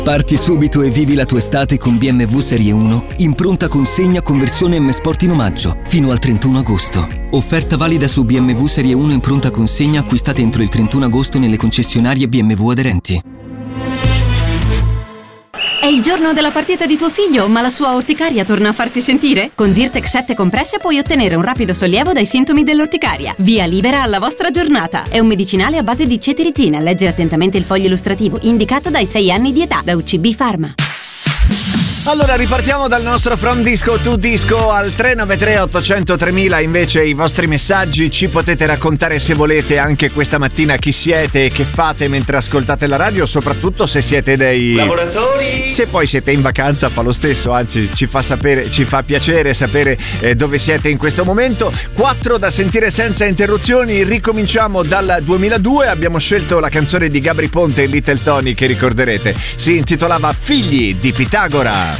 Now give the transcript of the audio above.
Parti subito e vivi la tua estate con BMW Serie 1 in pronta consegna con versione M Sport in omaggio fino al 31 agosto. Offerta valida su BMW Serie 1 in pronta consegna acquistate entro il 31 agosto nelle concessionarie BMW aderenti. È il giorno della partita di tuo figlio, ma la sua orticaria torna a farsi sentire? Con Zyrtec 7 compresse puoi ottenere un rapido sollievo dai sintomi dell'orticaria. Via libera alla vostra giornata. È un medicinale a base di cetirizina. Leggere attentamente il foglio illustrativo, indicato dai 6 anni di età, da UCB Pharma. Allora ripartiamo dal nostro From Disco to Disco al 393 800 3000. Invece i vostri messaggi ci potete raccontare, se volete, anche questa mattina chi siete e che fate mentre ascoltate la radio, soprattutto se siete dei lavoratori. Se poi siete in vacanza fa lo stesso, anzi ci fa piacere sapere dove siete in questo momento. 4 da sentire senza interruzioni. Ricominciamo dal 2002. Abbiamo scelto la canzone di Gabry Ponte e Little Tony, che ricorderete si intitolava Figli di Pitagora.